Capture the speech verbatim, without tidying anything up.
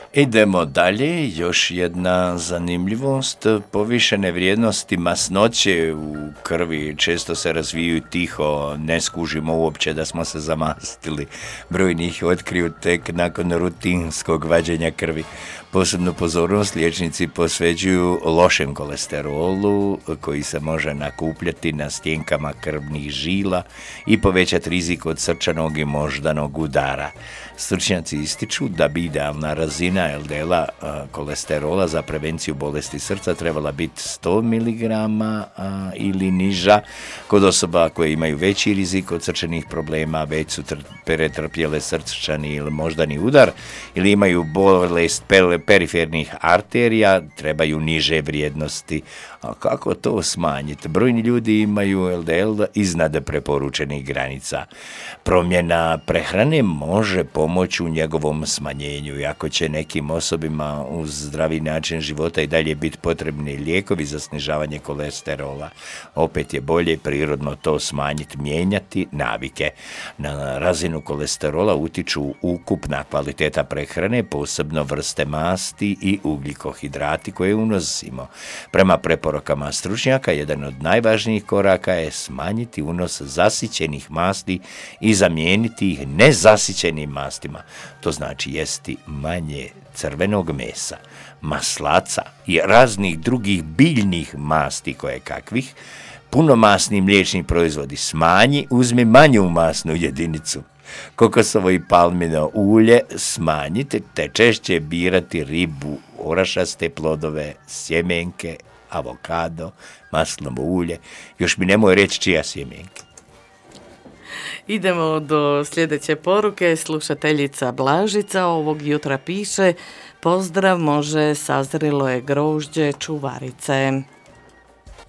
Idemo dalje, još jedna zanimljivost, povišene vrijednosti masnoće u krvi često se razvijaju tiho, ne skužimo uopće da smo se zamastili. Brojni ih otkriju tek nakon rutinskog vađenja krvi. Posebnu pozornost liječnici posvećuju lošem kolesterolu koji se može nakupljati na stjenkama krvnih žila i povećati rizik od srčanog i moždanog udara. Stručnjaci ističu da bi idealna razina el de el-a kolesterola za prevenciju bolesti srca trebala biti sto miligrama ili niža. Kod osoba koje imaju veći rizik od srčanih problema, već su pretrpjele srčani ili moždani udar ili imaju bolest perifernih arterija, trebaju niže vrijednosti. A kako to smanjiti? Brojni ljudi imaju el de el iznad preporučenih granica. Promjena prehrane može pomoći u njegovom smanjenju, iako će nekim osobima uz zdravi način života i dalje biti potrebni lijekovi za snižavanje kolesterola. Opet je bolje prirodno to smanjiti, mijenjati navike. Na razinu kolesterola utiču ukupna kvaliteta prehrane, posebno vrste masti i ugljikohidrati koje unosimo. Prema preporukama stručnjaka, jedan od najvažnijih koraka je smanjiti unos zasićenih masti i zamijeniti ih nezasićenim mastima. To znači jesti manje crvenog mesa, maslaca i raznih drugih biljnih masti koje kakvih. Punomasni mliječni proizvodi smanji, uzmi manju masnu jedinicu. Kokosovo i palmino ulje smanjite te češće birati ribu, orašaste plodove, sjemenke, avokado, maslinovo ulje. Još mi nemoj reći čija sjemenke. Idemo do sljedeće poruke. Slušateljica Blažica ovog jutra piše: pozdrav, može, sazrilo je grožđe čuvarice.